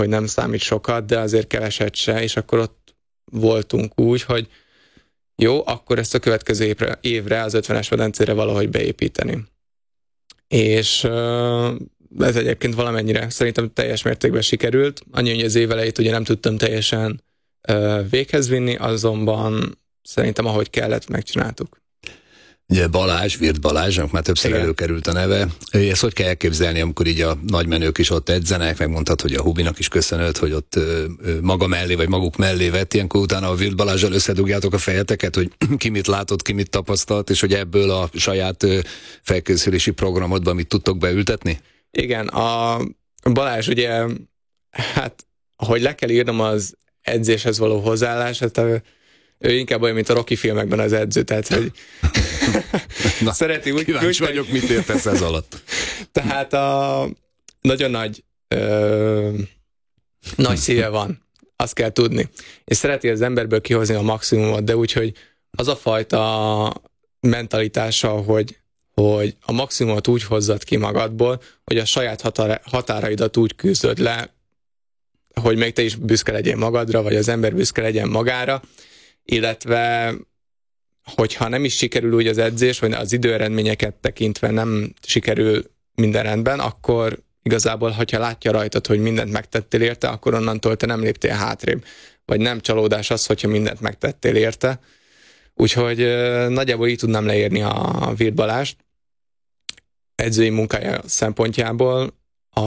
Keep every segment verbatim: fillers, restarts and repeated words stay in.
hogy nem számít sokat, de azért keveset se, és akkor ott voltunk úgy, hogy jó, akkor ezt a következő évre, évre az ötvenes medencére valahogy beépíteni. És ez egyébként valamennyire szerintem teljes mértékben sikerült. Annyi, hogy az év elejét ugye nem tudtam teljesen véghez vinni, azonban szerintem ahogy kellett, megcsináltuk. Ugye Balázs, Virt Balázsnak már többször Igen. előkerült a neve. Ezt hogy kell elképzelni, amikor így a nagymenők is ott edzenek, megmondtad, hogy a Hubinak is köszönöd, hogy ott maga mellé, vagy maguk mellé vett, ilyenkor utána a Virt Balázsral összedugjátok a fejeteket, hogy ki mit látott, ki mit tapasztalt, és hogy ebből a saját felkészülési programodban mit tudtok beültetni? Igen, a Balázs ugye, hát, ahogy le kell írnom az edzéshez való hozzáállás, hát a, ő inkább olyan, mint a Rocky filmekben az edző, tehát, hogy Na, szereti úgy... Kíváncsi vagyok, mit értesz ez alatt. Tehát a nagyon nagy ö, nagy szíve van, azt kell tudni. És szereti az emberből kihozni a maximumot, de úgyhogy az a fajta mentalitása, hogy, hogy a maximumot úgy hozzad ki magadból, hogy a saját határa, határaidat úgy küzdöd le, hogy még te is büszke legyél magadra, vagy az ember büszke legyen magára, illetve hogyha nem is sikerül úgy az edzés, vagy az időeredményeket tekintve nem sikerül minden rendben, akkor igazából, hogyha látja rajtad, hogy mindent megtettél érte, akkor onnantól te nem léptél hátrébb. Vagy nem csalódás az, hogyha mindent megtettél érte. Úgyhogy nagyjából így tudnám leírni a Virt Balást edzői munkája szempontjából. A,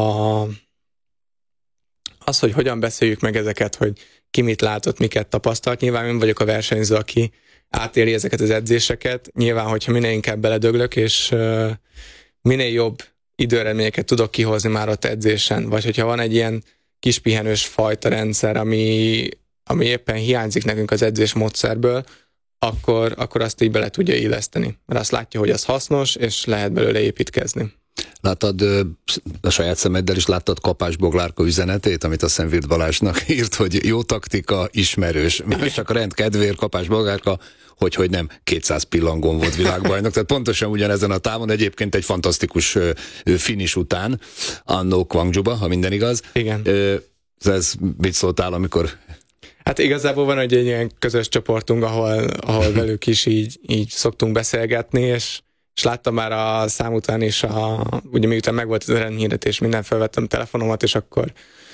az, hogy hogyan beszéljük meg ezeket, hogy ki mit látott, miket tapasztalt. Nyilván én vagyok a versenyző, aki átéli ezeket az edzéseket. Nyilván, hogyha minél inkább beledöglök, és uh, minél jobb időeredményeket tudok kihozni már ott edzésen, vagy hogyha van egy ilyen kis pihenős fajta rendszer, ami, ami éppen hiányzik nekünk az edzés módszerből, akkor, akkor azt így bele tudja illeszteni. Mert azt látja, hogy az hasznos, és lehet belőle építkezni. Láttad a saját szemeddel is, láttad Kapás Boglárka üzenetét, amit a Virt Balázsnak írt, hogy jó taktika, ismerős. Csak a rend kedvéért Kapás Boglárka, hogy, hogy nem kétszáz pillangón volt világbajnok. Tehát pontosan ugyanezen a távon, egyébként egy fantasztikus finish után, annó Guangzhouba, ha minden igaz. Igen. Ez mit szóltál, amikor... Hát igazából van egy ilyen közös csoportunk, ahol, ahol velük is így, így szoktunk beszélgetni, és és láttam már a szám után is, a, ugye miután megvolt az eredményhirdetés, minden felvettem telefonomat, és akkor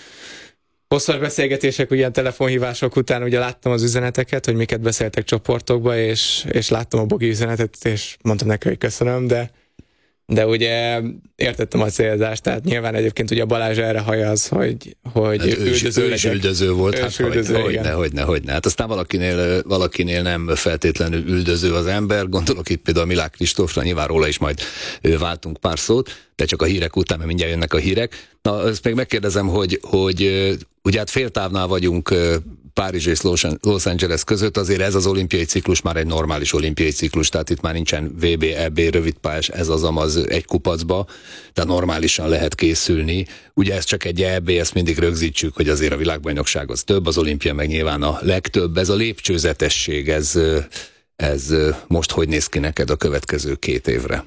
hosszas beszélgetések, ugye telefonhívások után ugye láttam az üzeneteket, hogy miket beszéltek csoportokba, és, és láttam a Bogi üzenetet, és mondtam neki, hogy köszönöm, de de ugye értettem a célzást, tehát nyilván egyébként ugye a Balázs erre hajaz, hogy, hogy hát üldöző ő is üldöző volt, hát üldöző, hogy, hogyne, hogyne, hogyne. Hát aztán valakinél, valakinél nem feltétlenül üldöző az ember, gondolok itt például Milák Kristófra, nyilván róla is majd váltunk pár szót, de csak a hírek után, mert mindjárt jönnek a hírek. Na, ezt még megkérdezem, hogy, hogy ugye hát féltávnál vagyunk Párizs és Los Angeles között, azért ez az olimpiai ciklus már egy normális olimpiai ciklus, tehát itt már nincsen vé bé, é bé, rövidpályás, ez az amaz egy kupacba, tehát normálisan lehet készülni. Ugye ez csak egy é bé, ezt mindig rögzítsük, hogy azért a világbajnokság az több, az olimpia meg nyilván a legtöbb. Ez a lépcsőzetesség, ez, ez most hogy néz ki neked a következő két évre?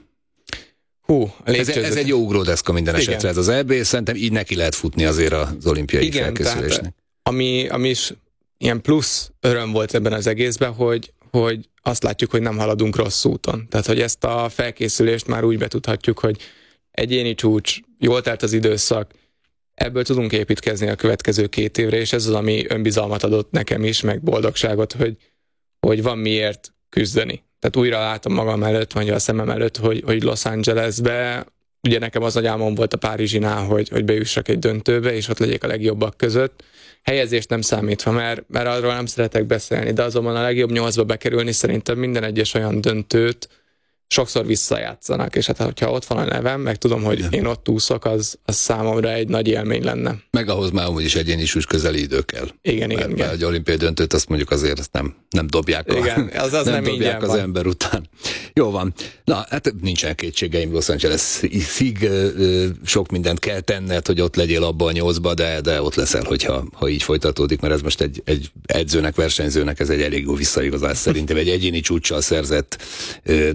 Hú, ez, ez egy jó ugródeszka minden Igen. esetre, ez az é bé, szerintem így neki lehet futni azért az olimpiai Igen, felkészülésnek. Tehát, ami, ami is ilyen plusz öröm volt ebben az egészben, hogy, hogy azt látjuk, hogy nem haladunk rossz úton. Tehát, hogy ezt a felkészülést már úgy betudhatjuk, hogy egyéni csúcs, jól telt az időszak, ebből tudunk építkezni a következő két évre, és ez az, ami önbizalmat adott nekem is, meg boldogságot, hogy, hogy van miért küzdeni. Tehát újra látom magam előtt, vagy a szemem előtt, hogy, hogy Los Angelesbe, ugye nekem az nagy álmom volt a Párizsinál, hogy, hogy bejussak egy döntőbe, és ott legyek a legjobbak között. Helyezést nem számítva, mert, mert arról nem szeretek beszélni, de azonban a legjobb nyolcba bekerülni szerintem minden egyes olyan döntőt sokszor visszajátszanak, és hát hogyha ott van a nevem, meg tudom, hogy én ott úszok, az, az számomra egy nagy élmény lenne. Meg ahhoz már amúgy is egyéni súlyos közeli idő kell. Igen, mert, igen, mert igen. egy olimpiai döntőt azt mondjuk azért azt nem, nem dobják, a, igen, az, az nem nem dobják az van. ember után. Jó van. Na, hát nincsen kétségeim, Los Angeles-ig sok mindent kell tenned, hogy ott legyél abban a nyolcba, de, de ott leszel, hogyha ha így folytatódik, mert ez most egy, egy edzőnek, versenyzőnek ez egy elég jó visszaigazás szerintem. Egy egyéni csúccsal szerzett Európa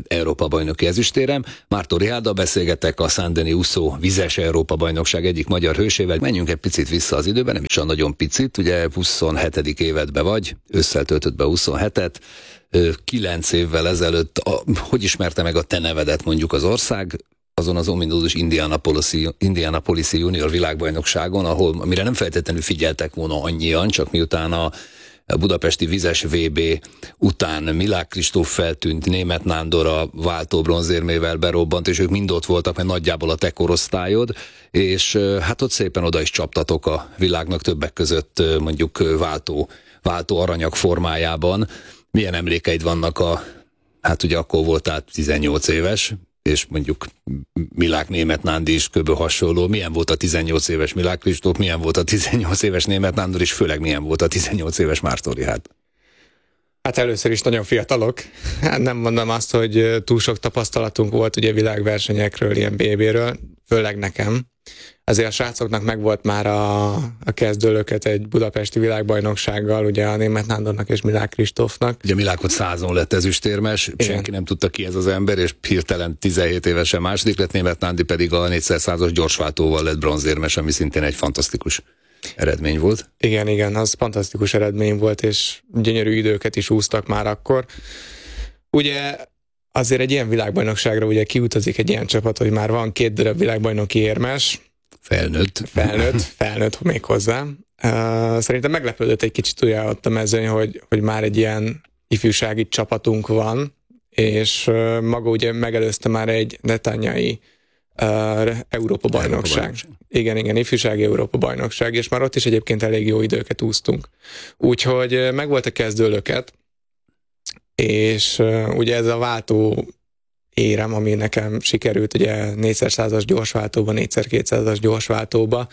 albajnoki ezüstérem. Mártó Richárddal beszélgetek, a Saint-Denis úszó vizes Európa-bajnokság egyik magyar hősével. Menjünk egy picit vissza az időben, nem is a nagyon picit, ugye huszonhetedik évedbe vagy, ősszel töltött be huszonhetet, kilenc évvel ezelőtt, a, hogy ismerte meg a te nevedet mondjuk az ország, azon az ominózus Indianapolisi, Indianapolisi junior világbajnokságon, ahol, amire nem feltétlenül figyeltek volna annyian, csak miután a budapesti vizes vé bé után Milák Kristóf feltűnt, Németh Nándor a váltó bronzérmével berobbant, és ők mind ott voltak, mert nagyjából a te korosztályod, és hát ott szépen oda is csaptatok a világnak, többek között mondjuk váltó, váltó aranyag formájában. Milyen emlékeid vannak a, hát ugye akkor voltál tizennyolc éves, és mondjuk Milák Németh Nándi is kb. Hasonló. Milyen volt a tizennyolc éves Milák Kristóf, milyen volt a tizennyolc éves Németh Nándor, és főleg milyen volt a tizennyolc éves Mártó Richárd? Hát először is nagyon fiatalok. Hát nem mondom azt, hogy túl sok tapasztalatunk volt ugye világversenyekről, ilyen bé béről, főleg nekem. Azért a srácoknak megvolt már a, a kezdőlöket egy budapesti világbajnoksággal, ugye a Németh Nándornak és Milák Kristófnak. Ugye Milákot százon lett ezüstérmes, igen. Senki nem tudta ki ez az ember, és hirtelen tizenhét évesen második lett, Németh Nándi pedig a négyszerszázas gyorsváltóval lett bronzérmes, ami szintén egy fantasztikus eredmény volt. Igen, igen, az fantasztikus eredmény volt, és gyönyörű időket is úsztak már akkor. Ugye azért egy ilyen világbajnokságra ugye kiutazik egy ilyen csapat, hogy már van két darab világbajnoki érmes. Felnőtt. Felnőtt, felnőtt még hozzá. Uh, szerintem meglepődött egy kicsit ugye ott a mezőny, hogy, hogy már egy ilyen ifjúsági csapatunk van, és uh, maga ugye megelőzte már egy netanyai uh, Európa-bajnokság. Igen, igen, ifjúsági Európa-bajnokság, és már ott is egyébként elég jó időket úsztunk. Úgyhogy uh, megvolt a kezdőlöket, és uh, ugye ez a váltó érem, ami nekem sikerült ugye négyszerszázas gyorsváltóba, négyszerkétszázas gyorsváltóba.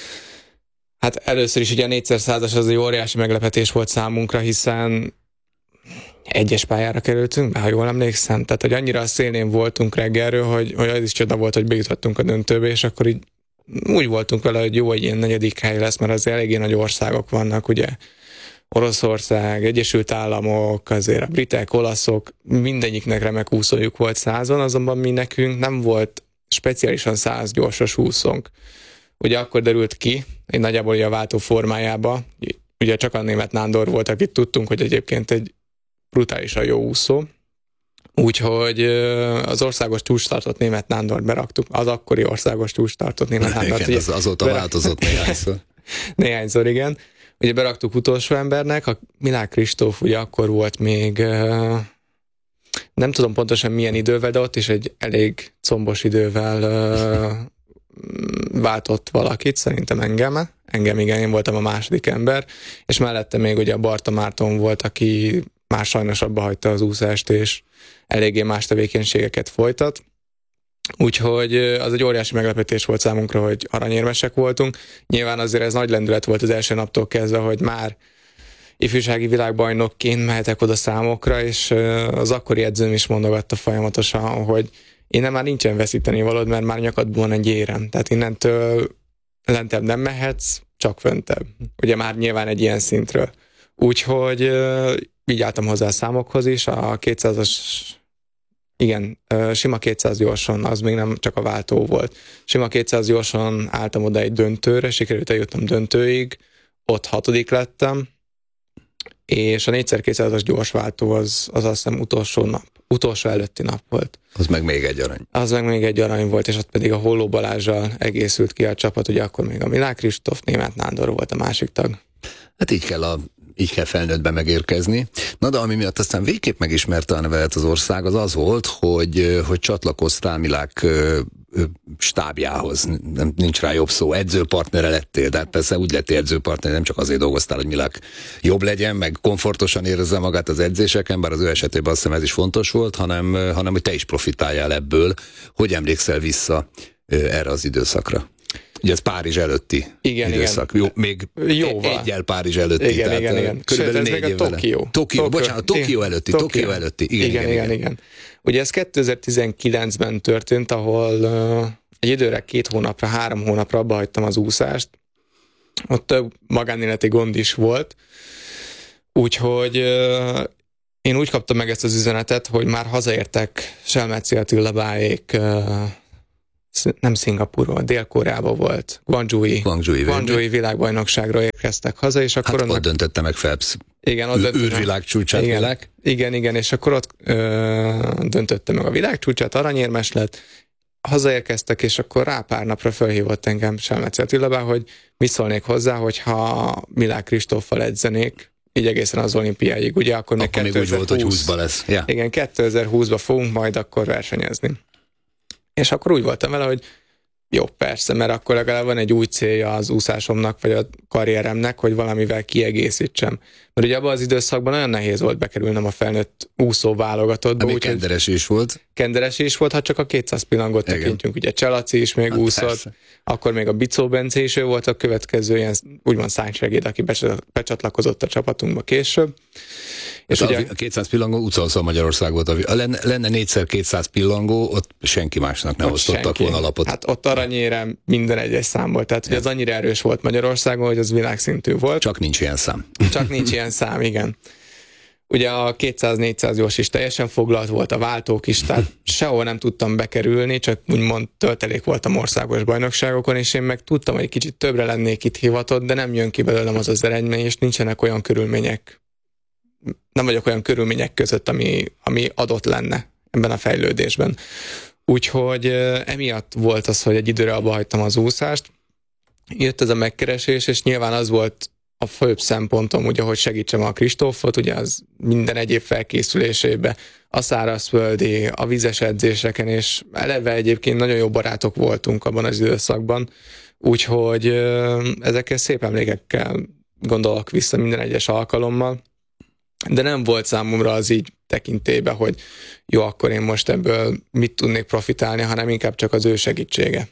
Hát először is ugye a négyszerszázas az egy óriási meglepetés volt számunkra, hiszen egyes pályára kerültünk be, ha jól emlékszem. Tehát, hogy annyira a szélén voltunk reggelről, hogy, hogy az is csoda volt, hogy bejutottunk a döntőbe, és akkor így úgy voltunk vele, hogy jó, egy ilyen negyedik hely lesz, mert az eléggé nagy országok vannak, ugye Oroszország, Egyesült Államok, azért a britek, olaszok, mindegyiknek remek úszójuk volt százon, azonban mi nekünk nem volt speciálisan száz gyorsos úszónk. Ugye akkor derült ki, egy nagyjából a váltó formájába, ugye csak a Németh Nándor volt, akit tudtunk, hogy egyébként egy brutálisan jó úszó. Úgyhogy az országos csúcsstartot Németh Nándort beraktuk, az akkori országos csúcsstartot Németh Nándort. Igen, az, azóta berak... változott néhányszor. Néhányszor, igen. Ugye beraktuk utolsó embernek, a Milák Kristóf ugye akkor volt még, nem tudom pontosan milyen idővel, de ott is egy elég combos idővel váltott valakit, szerintem engem. Engem igen, én voltam a második ember, és mellette még ugye a Barta Márton volt, aki már sajnos abba hagyta az úszást, és eléggé más tevékenységeket folytat. Úgyhogy az egy óriási meglepetés volt számunkra, hogy aranyérmesek voltunk. Nyilván azért ez nagy lendület volt az első naptól kezdve, hogy már ifjúsági világbajnokként mehetek oda számokra, és az akkori edzőm is mondogatta folyamatosan, hogy innen már nincsen veszíteni valód, mert már nyakadban van egy érem. Tehát innentől lentebb nem mehetsz, csak föntebb. Ugye már nyilván egy ilyen szintről. Úgyhogy így álltam hozzá a számokhoz is, a kétszázas igen, sima kétszáz gyorsan, az még nem csak a váltó volt. Sima kétszáz gyorsan álltam oda egy döntőre, sikerült eljutnom döntőig, ott hatodik lettem, és a négyszer-kétszázas gyorsváltó az, az azt hiszem utolsó nap, utolsó előtti nap volt. Az meg még egy arany. Az meg még egy arany volt, és ott pedig a Holló Balázssal egészült ki a csapat, ugye akkor még a Milák Kristóf, Németh Nándor volt a másik tag. Hát így kell a így kell felnőttbe megérkezni. Na de ami miatt aztán végképp megismerte a nevelet az ország, az az volt, hogy, hogy csatlakoztál Milák stábjához. Nem, nincs rá jobb szó. Edzőpartnere lettél, de hát persze úgy lettél edzőpartner, nem csak azért dolgoztál, hogy Milák jobb legyen, meg komfortosan érezze magát az edzéseken, bár az ő esetében azt hiszem ez is fontos volt, hanem, hanem hogy te is profitáljál ebből. Hogy emlékszel vissza erre az időszakra? Ugye ez Párizs előtti igen, időszak. Igen. Jó, még Jóval. egyel Párizs előtti. Igen, tehát igen, igen. Körülbelül Sőt, ez négy még a Tokió. Tokió, bocsánat, Tokió előtti, Tokió előtti. Igen, igen, igen, igen, igen. Ugye ez kétezer-tizenkilencben történt, ahol uh, egy időre két hónapra, három hónapra abba hagytam az úszást. Ott több magánéleti gond is volt. Úgyhogy uh, én úgy kaptam meg ezt az üzenetet, hogy már hazaértek Selmeci Attila báék, nem Szingapurról, Dél-Koreában volt, Guangzhou-i, Guangzhou-i, Guangzhou-i világbajnokságra érkeztek haza, és akkor hát annak... ott döntötte meg Phelps. Igen, ott döntötte. Űrvilág csúcsát, igen, világ. Igen, igen, és akkor ott ö, döntötte meg a világcsúcsát, aranyérmes lett, hazaérkeztek, és akkor rá pár napra felhívott engem Selmeci Attila, hogy mit szólnék hozzá, hogyha Milák Kristóffal edzenék, így egészen az olimpiáig, ugye, akkor, akkor még, még úgy volt, hogy húszba lesz. Ja. Igen, kétezer-húszba fogunk majd akkor versenyezni. És akkor úgy voltam vele, hogy jó, persze, mert akkor legalább van egy új célja az úszásomnak, vagy a karrieremnek, hogy valamivel kiegészítsem. Mert ugye abban az időszakban nagyon nehéz volt bekerülnem a felnőtt úszó válogatottba. Ami kenderes is volt. Kenderes is volt, ha csak a kétszáz pillangot tekintjünk. Ugye Cselaci is még hát úszott, persze. Akkor még a Bicó Bence is ő volt a következő, ilyen úgymond szánysegéd, aki becsatlakozott a csapatunkba később. És ugye, a kétszáz pillangó utolsó Magyarország volt. A, lenne, lenne négyszer kétszáz pillangó, ott senki másnak ne osztottak volna lapot. Hát ott aranyérem minden egyes számból. Tehát hogy az annyira erős volt Magyarországon, hogy az világszintű volt. Csak nincs ilyen szám. Csak nincs ilyen szám, igen. Ugye a kétszáz-négyszáz gyors is teljesen foglalt volt, a váltók is, tehát sehol nem tudtam bekerülni, csak úgymond töltelék voltam országos bajnokságokon, és én meg tudtam, hogy kicsit többre lennék itt hivatott, de nem jön ki belőlem az az eredmény, és nincsenek olyan körülmények, nem vagyok olyan körülmények között, ami, ami adott lenne ebben a fejlődésben. Úgyhogy emiatt volt az, hogy egy időre abba hagytam az úszást, jött ez a megkeresés, és nyilván az volt a főbb szempontom, ugye, hogy segítsem a Kristófot, ugye az minden egyéb felkészülésébe, a szárazföldi, a vízes edzéseken, és eleve egyébként nagyon jó barátok voltunk abban az időszakban, úgyhogy ezekkel szép emlékekkel gondolok vissza minden egyes alkalommal, de nem volt számomra az így tekintélybe, hogy jó, akkor én most ebből mit tudnék profitálni, hanem inkább csak az ő segítsége.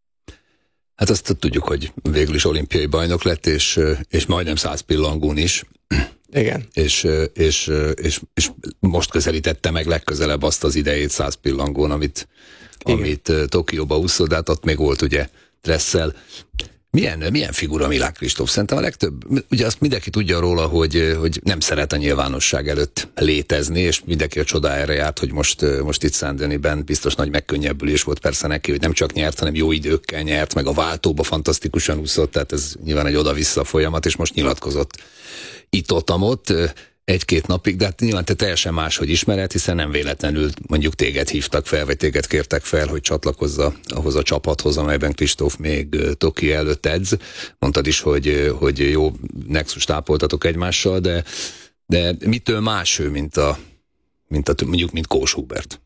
Hát azt tudjuk, hogy végül is olimpiai bajnok lett, és, és majdnem száz pillangón is. Igen. És, és, és, és most közelítette meg legközelebb azt az idejét száz pillangón, amit, amit Tokióba úszott, de hát ott még volt ugye Dressel. Milyen, milyen figura Milák Kristóf? Szerintem a legtöbb, ugye azt mindenki tudja róla, hogy, hogy nem szeret a nyilvánosság előtt létezni, és mindenki a csodájára járt, hogy most, most itt Saint-Denisben biztos nagy megkönnyebbülés volt persze neki, hogy nem csak nyert, hanem jó időkkel nyert, meg a váltóba fantasztikusan úszott, tehát ez nyilván egy oda-vissza folyamat, és most nyilatkozott itt-ott-amott egy-két napig, de hát nyilván te teljesen máshogy ismered, hiszen nem véletlenül mondjuk téged hívtak fel, vagy téged kértek fel, hogy csatlakozza ahhoz a csapathoz, amelyben Kristóf még Tokió előtt edz. Mondtad is, hogy, hogy jó nexus tápoltatok egymással, de, de mitől más ő, mint a, mint a mondjuk, mint Kós Hubert?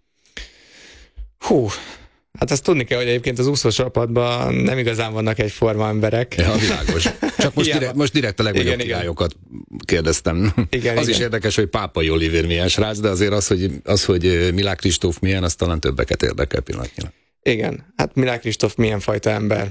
Hú, hát azt tudni kell, hogy egyébként az úszós csapatban nem igazán vannak egyforma emberek. Ja, világos. Csak most, direkt, most direkt a legnagyobb királyokat kérdeztem. Igen, az igen. Is érdekes, hogy Pápai Olivér milyen srác, de azért az, hogy, az, hogy Milák Kristóf milyen, az talán többeket érdekel pillanatnyilag. Igen, hát Milák Kristóf milyen fajta ember?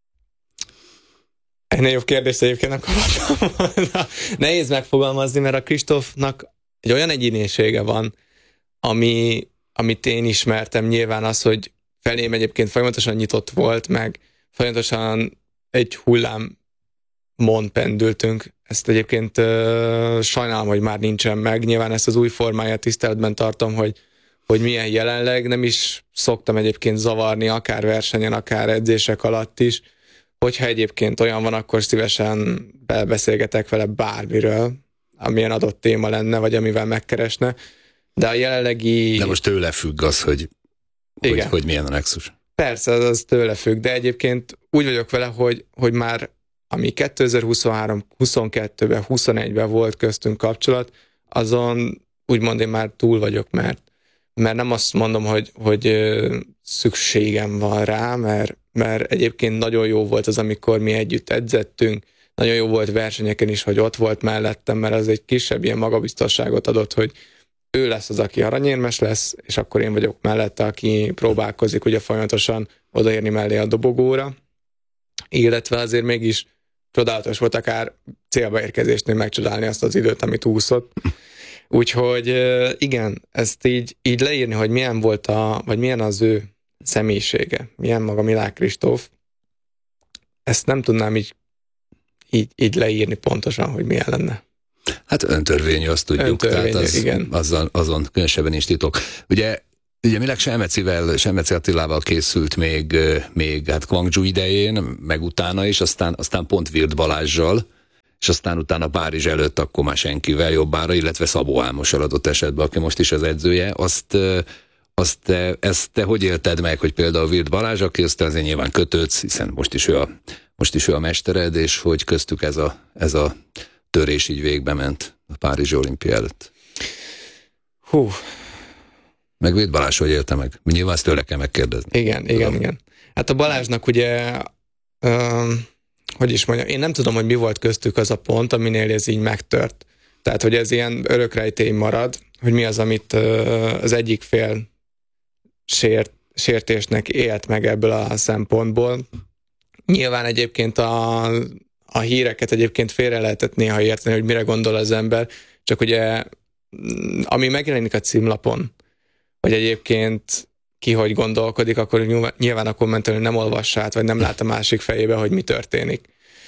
Ennél jobb kérdést egyébként nem kaphatom volna. Nehéz megfogalmazni, mert a Kristófnak egy olyan egyénisége van, ami, amit én ismertem, nyilván az, hogy felém egyébként folyamatosan nyitott volt, meg folyamatosan egy hullámon pendültünk. Ezt egyébként uh, sajnálom, hogy már nincsen meg. Nyilván ezt az új formáját tiszteletben tartom, hogy, hogy milyen jelenleg. Nem is szoktam egyébként zavarni, akár versenyen, akár edzések alatt is. Hogyha egyébként olyan van, akkor szívesen beszélgetek vele bármiről, amilyen adott téma lenne, vagy amivel megkeresne. De a jelenlegi... De most tőle függ az, hogy Hogy, hogy milyen a nexus. Persze, az, az tőle függ, de egyébként úgy vagyok vele, hogy, hogy már ami kétezer-huszonhárom, huszonkettőben, huszonegyben volt köztünk kapcsolat, azon úgymond én már túl vagyok, mert, mert nem azt mondom, hogy, hogy szükségem van rá, mert, mert egyébként nagyon jó volt az, amikor mi együtt edzettünk, nagyon jó volt versenyeken is, hogy ott volt mellettem, mert az egy kisebb ilyen magabiztosságot adott, hogy ő lesz az, aki aranyérmes lesz, és akkor én vagyok mellette, aki próbálkozik ugye folyamatosan odaérni mellé a dobogóra, illetve azért mégis csodálatos volt akár célba érkezésnél megcsodálni azt az időt, amit úszott. Úgyhogy igen, ezt így, így leírni, hogy milyen volt a, vagy milyen az ő személyisége, milyen maga Milák Kristóf, ezt nem tudnám így, így, így leírni pontosan, hogy milyen lenne. Hát öntörvényű, azt tudjuk. Öntörvényű, tehát az, igen. Azzal, azon különösebben nincs titok. Ugye, ugye Milák Selmecivel, Selmeci Attilával készült még, még hát Gwangju idején, meg utána is, aztán, aztán pont Wirth Balázssal, és aztán utána Párizs előtt akkor már senkivel jobbára, illetve Szabó Álmossal adott esetben, aki most is az edzője. Azt, azt te, ezt te hogy élted meg, hogy például Wirth Balázs, aki azt azért nyilván kötődsz, hiszen most is ő a, most is ő a mestered, és hogy köztük ez a, ez a törés így végbe ment a Párizsi olimpia előtt. Hú. Meg Wirth Balázs, hogy élte meg? Nyilván ezt tőle kell megkérdezni. Igen, igen, tudom. igen. Hát a Balázsnak ugye, um, hogy is mondjam, én nem tudom, hogy mi volt köztük az a pont, aminél ez így megtört. Tehát, hogy ez ilyen örökrejtély marad, hogy mi az, amit uh, az egyik fél sért, sértésnek élt meg ebből a szempontból. Nyilván egyébként a, a híreket egyébként félre lehetett néha érteni, hogy mire gondol az ember, csak ugye ami megjelenik a címlapon, hogy egyébként ki hogy gondolkodik, akkor nyilván a kommentelő nem olvassa át, vagy nem lát a másik fejébe, hogy mi történik.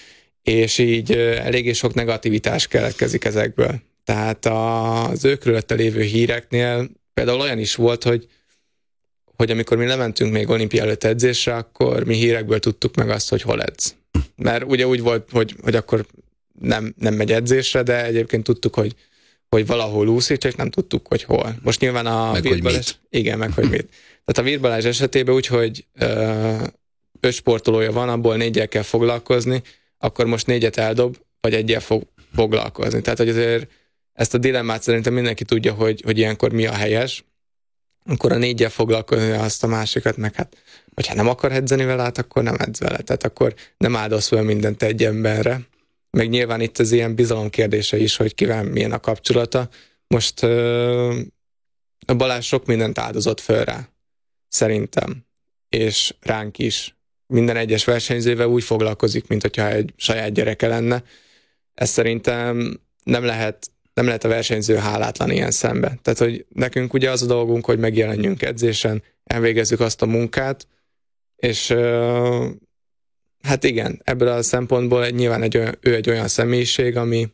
És így eléggé sok negativitás keletkezik ezekből. Tehát az ő körülötte lévő híreknél például olyan is volt, hogy, hogy amikor mi lementünk még olimpia előtt edzésre, akkor mi hírekből tudtuk meg azt, hogy hol edz. Mert ugye úgy volt, hogy, hogy akkor nem, nem megy edzésre, de egyébként tudtuk, hogy hogy valahol úszik, csak nem tudtuk, hogy hol. Most nyilván a meg, Wirth Balázs... Igen, meg hogy mit. Tehát a Wirth Balázs esetében úgy, hogy ö, öt sportolója van, abból négyel kell foglalkozni, akkor most négyet eldob, vagy egyel fog foglalkozni. Tehát, hogy azért ezt a dilemmát szerintem mindenki tudja, hogy, hogy ilyenkor mi a helyes. Akkor a négyel foglalkozni, azt a másikat, meg hát, hogyha nem akar edzeni vele, hát akkor nem edz vele. Tehát akkor nem áldoz fel mindent egy emberre. Meg nyilván itt az ilyen bizalom kérdése is, hogy kivel milyen a kapcsolata. Most uh, a Balázs sok mindent áldozott föl rá, szerintem. És ránk is. Minden egyes versenyzővel úgy foglalkozik, mint hogyha egy saját gyereke lenne. Ez szerintem nem lehet, nem lehet a versenyző hálátlan ilyen szembe. Tehát, hogy nekünk ugye az a dolgunk, hogy megjelenjünk edzésen, elvégezzük azt a munkát, és... Uh, Hát igen, ebből a szempontból egy, nyilván egy olyan, ő egy olyan személyiség, ami,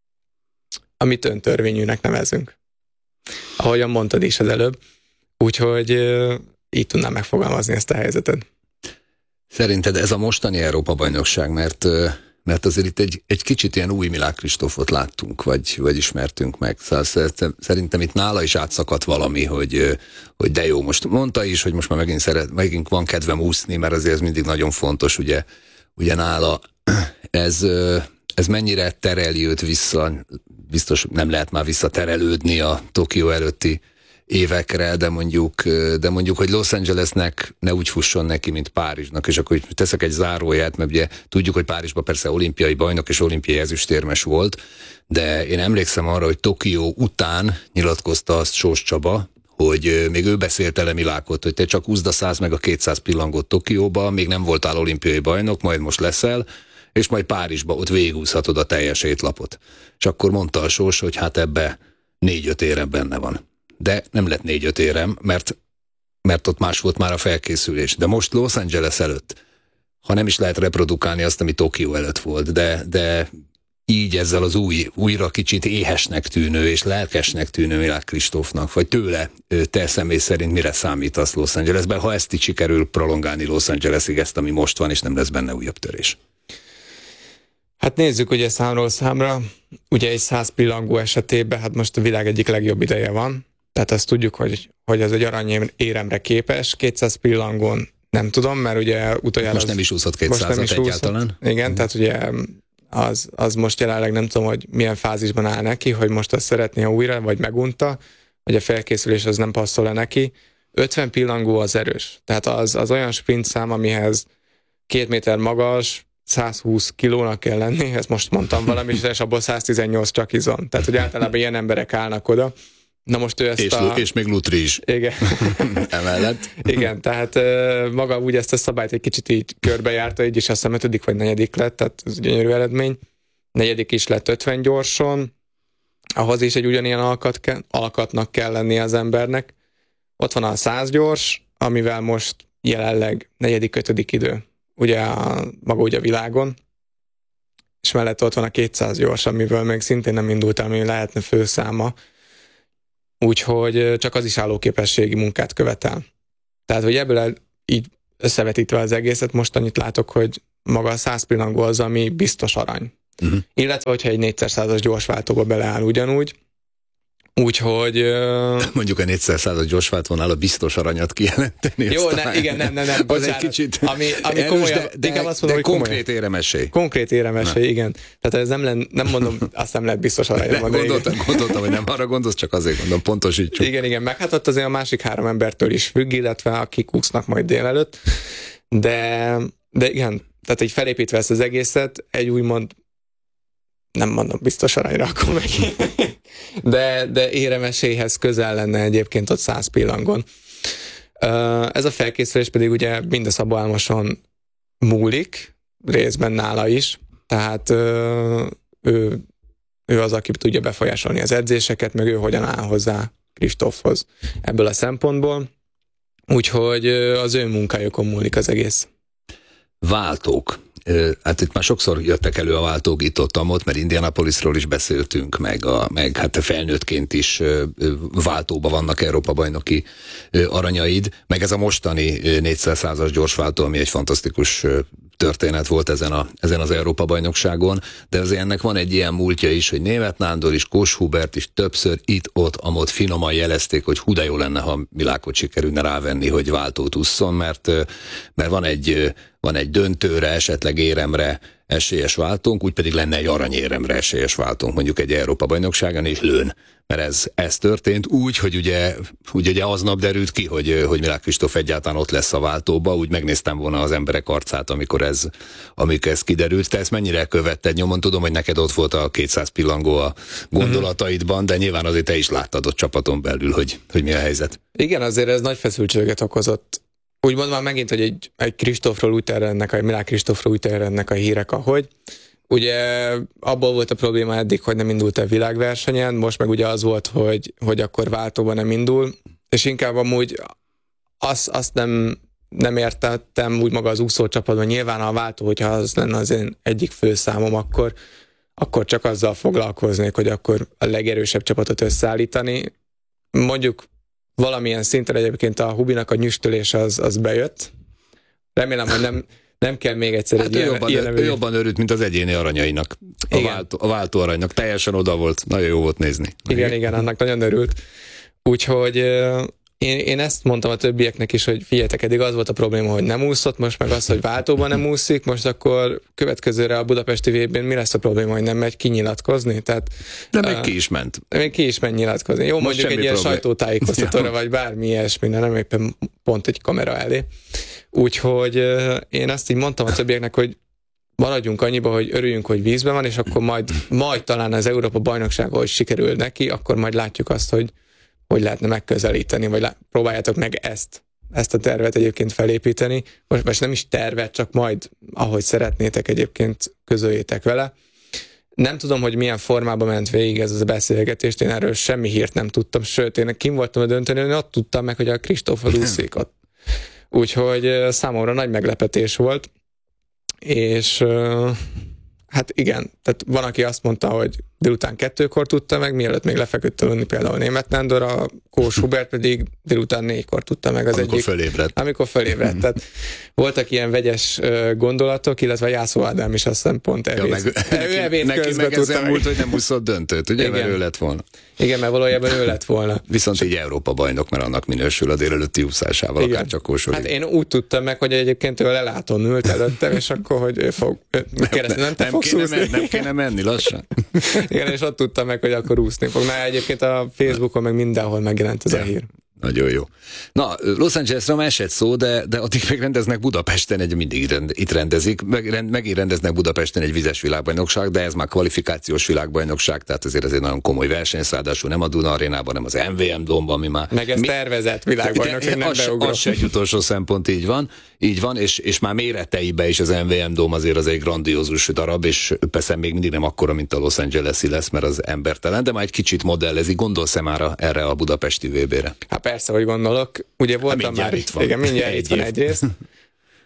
amit öntörvényűnek nevezünk. Ahogyan mondtad is az előbb. Úgyhogy így tudnám megfogalmazni ezt a helyzetet. Szerinted ez a mostani Európa-bajnokság, mert, mert azért itt egy, egy kicsit ilyen új Milák Kristófot láttunk, vagy, vagy ismertünk meg. Szóval szerintem itt nála is átszakadt valami, hogy, hogy de jó, most mondta is, hogy most már megint, szeret, megint van kedvem úszni, mert azért ez mindig nagyon fontos, ugye, ugye nála ez, ez mennyire tereli őt vissza, biztos nem lehet már visszaterelődni a Tokió előtti évekre, de mondjuk, de mondjuk, hogy Los Angelesnek ne úgy fusson neki, mint Párizsnak, és akkor teszek egy záróját, mert ugye tudjuk, hogy Párizsban persze olimpiai bajnok és olimpiai ezüstérmes volt, de én emlékszem arra, hogy Tokió után nyilatkozta azt Sós Csaba, hogy még ő beszélte le Milákot, hogy te csak úszd a száz meg a kétszáz pillangót Tokióba, még nem voltál olimpiai bajnok, majd most leszel, és majd Párizsba ott végigúszhatod a teljes étlapot. És akkor mondta a Sós, hogy hát ebbe négy-öt érem benne van. De nem lett négy-öt érem, mert, mert ott más volt már a felkészülés. De most Los Angeles előtt, ha nem is lehet reprodukálni azt, ami Tokió előtt volt, de, de így ezzel az új, újra kicsit éhesnek tűnő és lelkesnek tűnő Milák Kristófnak, vagy tőle te személy szerint mire számítasz Los Angelesben, ha ezt így sikerül prolongálni Los Angelesig, ezt, ami most van, és nem lesz benne újabb törés? Hát nézzük ugye számról számra, ugye egy száz pillangó esetében, hát most a világ egyik legjobb ideje van, tehát azt tudjuk, hogy, hogy ez egy aranyéremre képes, kétszáz pillangón nem tudom, mert ugye utoljára... Most nem is úszott kétszázat egyáltalán. Igen, mm. tehát ugye az, az most jelenleg nem tudom, hogy milyen fázisban áll neki, hogy most azt szeretné újra, vagy megunta, hogy a felkészülés az nem passzol-e neki. ötven pillangó az erős, tehát az, az olyan sprint szám, amihez két méter magas, száz húsz kilónak kell lenni, ezt most mondtam valami, és abból száz tizennyolc csak izom. Tehát, hogy általában ilyen emberek állnak oda. Na most ő ezt és, a... és még lutri is. Igen. Emellett. Igen, tehát maga úgy ezt a szabályt egy kicsit így körbejárta, így is azt hiszem ötödik vagy negyedik lett, tehát ez gyönyörű eredmény. Negyedik is lett ötven gyorson, ahhoz is egy ugyanilyen alkat ke, alkatnak kell lennie az embernek. Ott van a száz gyors, amivel most jelenleg negyedik, ötödik idő, ugye a, maga ugye a világon. és mellett ott van a kétszáz gyors, amiből még szintén nem indult, ami lehetne főszáma. Úgyhogy csak az is állóképességi munkát követel. Tehát, hogy ebből el, így összevetítve az egészet, most annyit látok, hogy maga a száz pillangó az, ami biztos arany. Uh-huh. Illetve, hogyha egy négyszerszázas gyorsváltóba beleáll ugyanúgy, úgyhogy... Uh... Mondjuk a négyszerszázas gyorsváltónál a biztos aranyat kijelenteni. Jó, ne, igen, nem, nem, nem. Az egy kicsit ami, ami erős, komolyan, de, de, azt mondom, de konkrét éremesély. Konkrét éremesély, igen. Tehát ez nem, len, nem mondom, azt nem lehet biztos aranyra mondani. Gondoltam, gondoltam, hogy nem arra gondolsz, csak azért mondom, pontosítsuk. Igen, igen, meg hát ott azért a másik három embertől is függ, illetve akik úsznak majd délelőtt. De, de igen, tehát így felépítve ezt az egészet, egy úgymond nem mondom biztos aranyra, akkor meg. De, de éremesélyhez közel lenne egyébként ott száz pillangon. Ez a felkészülés pedig ugye mind a Szabó Álmoson múlik, részben nála is, tehát ő, ő az, aki tudja befolyásolni az edzéseket, meg ő hogyan áll hozzá Kristófhoz ebből a szempontból. Úgyhogy az ő munkájukon múlik az egész. Váltók. Hát itt már sokszor jöttek elő a váltók itt-ott, mert Indianapolisról is beszéltünk, meg, a, meg hát felnőttként is váltóban vannak Európa-bajnoki aranyaid, meg ez a mostani négyszerszázas gyorsváltó, ami egy fantasztikus történet volt ezen, a, ezen az Európa-bajnokságon, de azért ennek van egy ilyen múltja is, hogy Németh Nándor is, Kós Hubert is többször itt-ott, amott finoman jelezték, hogy hú de jó lenne, ha Világot sikerülne rávenni, hogy váltót ússzon, mert, mert van egy van egy döntőre, esetleg éremre esélyes váltónk, úgy pedig lenne egy aranyéremre esélyes váltónk, mondjuk egy Európa-bajnokságon, és lőn. Mert ez, ez történt úgy, hogy ugye, ugye, ugye aznap derült ki, hogy, hogy Milák Kristóf egyáltalán ott lesz a váltóba, úgy megnéztem volna az emberek arcát, amikor ez, amikor ez kiderült. Te ezt mennyire követted nyomon? Tudom, hogy neked ott volt a kétszáz pillangó a gondolataidban, de nyilván azért te is láttad ott csapaton belül, hogy, hogy mi a helyzet. Igen, azért ez nagy feszültséget okozott. Úgy mondom már megint, hogy egy, egy Kristófról úgy terjednek, egy Milák Kristófról úgy terjednek a hírek, ahogy. Ugye abból volt a probléma eddig, hogy nem indult el világversenyen, most meg ugye az volt, hogy, hogy akkor váltóban nem indul, és inkább amúgy azt, azt nem, nem értettem úgy maga az úszócsapatban. Nyilván a váltó, hogyha az lenne az én egyik főszámom, akkor, akkor csak azzal foglalkoznék, hogy akkor a legerősebb csapatot összeállítani. Mondjuk valamilyen szinten egyébként a Hubinak a nyüstölés az, az bejött. Remélem, hogy nem, nem kell még egyszer hát egy ő ilyen... Jobban, ilyen ő jobban örült, mint az egyéni aranyainak. A váltó, a váltó aranynak. Teljesen oda volt. Nagyon jó volt nézni. Igen, igen, igen, annak nagyon örült. Úgyhogy én, én ezt mondtam a többieknek is, hogy figyeljetek, eddig az volt a probléma, hogy nem úszott, most meg az, hogy váltóban nem úszik, most akkor következőre a budapesti vé bén mi lesz a probléma, hogy nem megy kinyilatkozni? Tehát, de még uh, ki is ment. Még ki is ment nyilatkozni. Jó, most mondjuk egy ilyen sajtótájékoztatóra, vagy bármi ilyesmi, nem éppen pont egy kamera elé. Úgyhogy uh, én azt így mondtam a többieknek, hogy maradjunk annyiba, hogy örüljünk, hogy vízben van, és akkor majd, majd talán az Európa bajnokságon, hogy sikerül neki, akkor majd látjuk azt, hogy hogy lehetne megközelíteni, vagy lá- próbáljátok meg ezt, ezt a tervet egyébként felépíteni. Most, most nem is tervet, csak majd, ahogy szeretnétek egyébként közöljétek vele. Nem tudom, hogy milyen formában ment végig ez a beszélgetést, én erről semmi hírt nem tudtam, sőt, én kim voltam a döntőnél, én ott tudtam meg, hogy a Kristóf az úszik ott. Úgyhogy számomra nagy meglepetés volt, és hát igen, tehát van, aki azt mondta, hogy délután kettőkor tudta meg, mielőtt még lefeküdt aludni például Németh Nándor, a Kós Hubert pedig délután négykor tudta meg az amikor egyik. Fölébredt. Amikor fölébredt. Tehát voltak ilyen vegyes gondolatok, illetve Jászó Ádám is azt hiszem pont evét. Ja, meg, ő evét neki közben meg ezen múlt, hogy nem úszott döntőt, ugye, mert ő lett volna. Igen, mert valójában ő lett volna. Viszont így Európa bajnok, mert annak minősül a délelőtti úszásával, igen. Akár csak Kósori. Hát én úgy tudtam meg, hogy egyébként ő leláton ült előttem, és akkor, hogy ő fog, kérdezni, nem, te nem, fogsz kéne úszni? Men, nem kéne menni lassan. Igen, és ott tudtam meg, hogy akkor úszni fog. Mert egyébként a Facebookon meg mindenhol megjelent ez ja. a hír. Nagyon jó. Na, Los Angelesre már esett szó, de, de addig meg rendeznek Budapesten, egy mindig rend, itt rendezik, meg, megint rendeznek Budapesten egy vizes világbajnokság, de ez már kvalifikációs világbajnokság, tehát ezért ez egy nagyon komoly verseny, ráadásul nem a Duna arénában, nem az em vé em Domban, ami már... Meg ez mi, tervezett világbajnokság, nem beugró. Az se egy utolsó szempont, így van, így van, és, és már méreteibe is az em vé em Dom azért az egy grandiózus darab, és persze még mindig nem akkora, mint a Los Angeles-i lesz, mert az embertelen, de már egy kicsit modellezik. Gondolsz-e már erre a budapesti vé bére? Hát persze, hogy gondolok. Ugye voltam már, itt van. igen, mindjárt itt van egyrészt.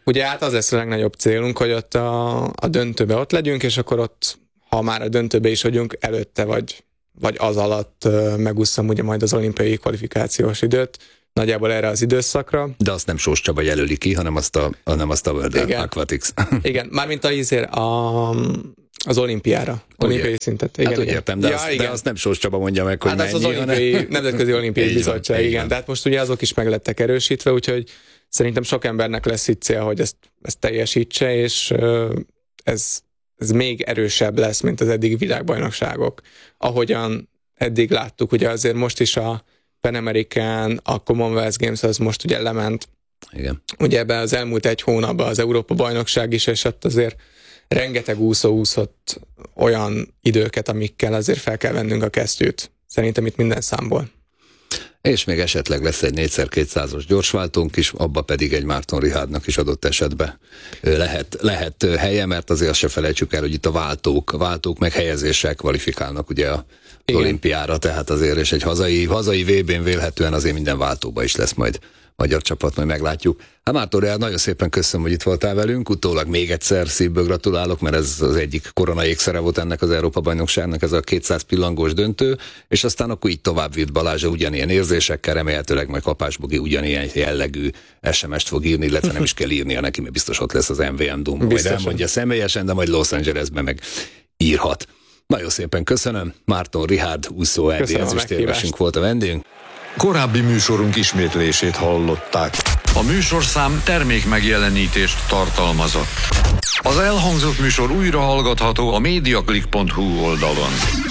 Ugye hát az lesz a legnagyobb célunk, hogy ott a, a döntőbe ott legyünk, és akkor ott, ha már a döntőbe is vagyunk, előtte vagy, vagy az alatt uh, megúszom ugye majd az olimpiai kvalifikációs időt, nagyjából erre az időszakra. De azt nem Sós Csaba jelöli ki, hanem azt a, hanem azt a World Igen. Aquatics. Igen, mármint a ízér a, az olimpiára, olimpiai szintet. Igen, hát úgy igen. értem, de, ja, azt, igen. de azt nem Sós Csaba mondja meg, hogy hát mennyi, az az olimpiai, hanem... Nemzetközi Olimpiai Bizottság, van, igen. De hát most ugye azok is meg lettek erősítve, úgyhogy szerintem sok embernek lesz itt cél, hogy ezt, ezt teljesítse, és ez, ez még erősebb lesz, mint az eddigi világbajnokságok. Ahogyan eddig láttuk, ugye azért most is a Pan American, a Commonwealth Games az most ugye lement. Igen. Ugye ebben az elmúlt egy hónapban az Európa-bajnokság is, és ott azért rengeteg úszó úszott olyan időket, amikkel azért fel kell vennünk a kesztyűt. Szerintem itt minden számból. És még esetleg lesz egy négyszer kétszázas gyorsváltónk is, abba pedig egy Márton Richardnak is adott esetben lehet, lehet helye, mert azért azt se felejtsük el, hogy itt a váltók, váltók meg helyezéssel kvalifikálnak ugye a Igen. olimpiára, tehát azért, és egy hazai, hazai vé bén vélhetően azért minden váltóba is lesz majd magyar csapat, majd meglátjuk. Hát Márton Richard, nagyon szépen köszönöm, hogy itt voltál velünk, utólag még egyszer szívből gratulálok, mert ez az egyik korona ékszere volt ennek az Európa-bajnokságnak, ez a kétszáz pillangós döntő, és aztán akkor így tovább vitt Balázsa ugyanilyen érzésekkel, remélhetőleg majd Kapásbogi ugyanilyen jellegű es em est fog írni, illetve nem is kell írnia neki, mert biztos ott lesz az em vé em Dome, majd elmondja személyesen, de majd Los Angelesben meg írhat. Nagyon szépen köszönöm, Márton Richard, úszó é bé ezüstérmesünk volt a vendégünk. Korábbi műsorunk ismétlését hallották. A műsorszám termék megjelenítést tartalmazott. Az elhangzott műsor újra hallgatható a mediaclick pont hu oldalon.